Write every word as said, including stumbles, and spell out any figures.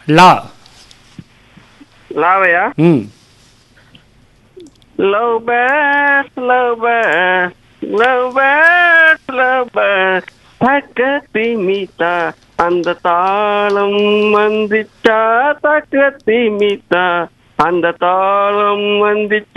லா. லாவையா? ம் love birds love birds love birds love birds தக்கத்தி meetha அந்த தாளம் வந்துச்சா தக்கத்தி மீட்டா அந்த தாளம் வந்துச்சா